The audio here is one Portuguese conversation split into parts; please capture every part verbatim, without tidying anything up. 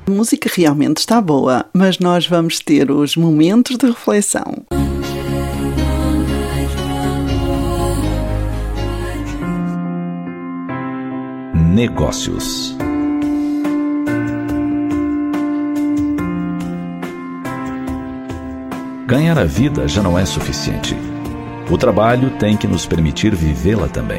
A música realmente está boa, mas nós vamos ter os momentos de reflexão. Negócios. Ganhar a vida já não é suficiente. O trabalho tem que nos permitir vivê-la também.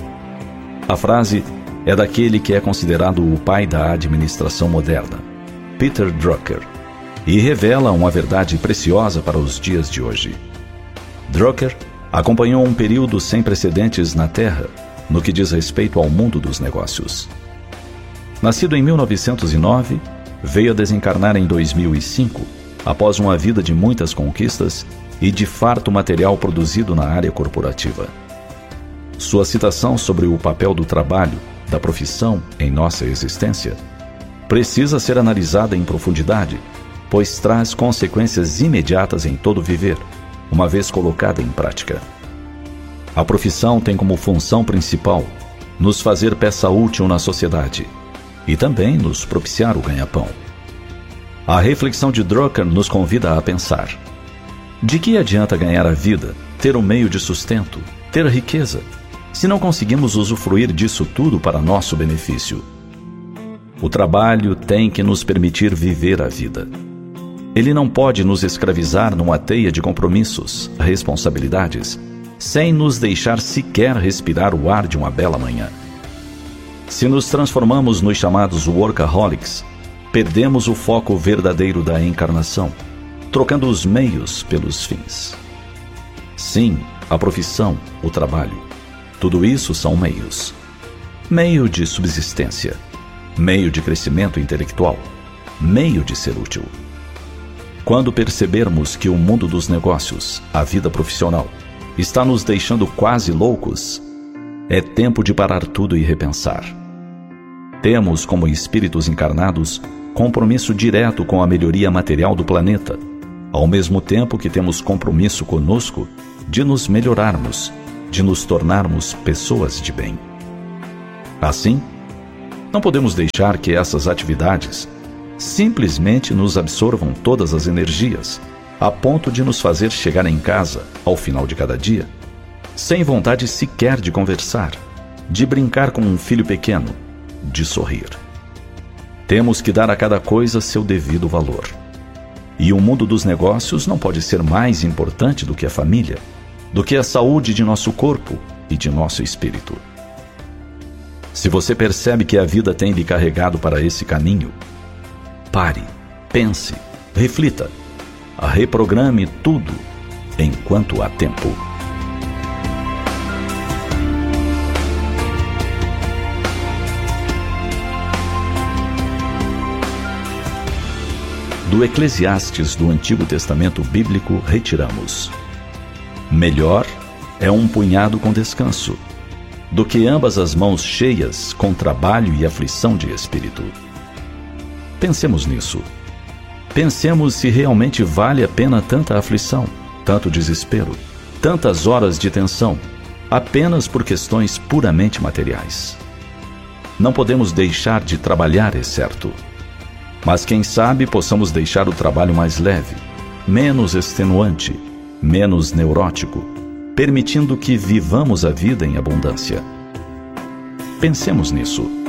A frase é daquele que é considerado o pai da administração moderna, Peter Drucker, e revela uma verdade preciosa para os dias de hoje. Drucker acompanhou um período sem precedentes na Terra no que diz respeito ao mundo dos negócios. Nascido em mil novecentos e nove, veio a desencarnar em dois mil e cinco, após uma vida de muitas conquistas e de farto material produzido na área corporativa. Sua citação sobre o papel do trabalho, da profissão em nossa existência, precisa ser analisada em profundidade, pois traz consequências imediatas em todo viver, uma vez colocada em prática. A profissão tem como função principal nos fazer peça útil na sociedade e também nos propiciar o ganha-pão. A reflexão de Drucker nos convida a pensar: de que adianta ganhar a vida, ter um meio de sustento, ter riqueza, se não conseguimos usufruir disso tudo para nosso benefício? O trabalho tem que nos permitir viver a vida. Ele não pode nos escravizar numa teia de compromissos, responsabilidades, sem nos deixar sequer respirar o ar de uma bela manhã. Se nos transformamos nos chamados workaholics, perdemos o foco verdadeiro da encarnação, trocando os meios pelos fins. Sim, a profissão, o trabalho, tudo isso são meios. Meio de subsistência, meio de crescimento intelectual, meio de ser útil. Quando percebermos que o mundo dos negócios, a vida profissional, está nos deixando quase loucos, é tempo de parar tudo e repensar. Temos, como espíritos encarnados, compromisso direto com a melhoria material do planeta, ao mesmo tempo que temos compromisso conosco de nos melhorarmos, de nos tornarmos pessoas de bem. Assim, não podemos deixar que essas atividades simplesmente nos absorvam todas as energias, a ponto de nos fazer chegar em casa, ao final de cada dia, sem vontade sequer de conversar, de brincar com um filho pequeno, de sorrir. Temos que dar a cada coisa seu devido valor. E o mundo dos negócios não pode ser mais importante do que a família, do que a saúde de nosso corpo e de nosso espírito. Se você percebe que a vida tem lhe carregado para esse caminho, pare, pense, reflita, reprograme tudo enquanto há tempo. Do Eclesiastes do Antigo Testamento Bíblico retiramos: melhor é um punhado com descanso, do que ambas as mãos cheias com trabalho e aflição de espírito. Pensemos nisso. Pensemos se realmente vale a pena tanta aflição, tanto desespero, tantas horas de tensão, apenas por questões puramente materiais. Não podemos deixar de trabalhar, é certo. Mas quem sabe possamos deixar o trabalho mais leve, menos extenuante, menos neurótico, permitindo que vivamos a vida em abundância. Pensemos nisso.